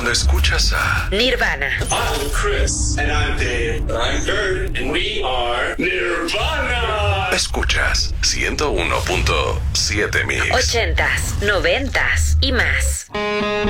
cuando escuchas a Nirvana. I'm Chris. And I'm Dave. And I'm Kurt. And we are Nirvana. escuchas 101.7 Mix. 80s, 90s y más.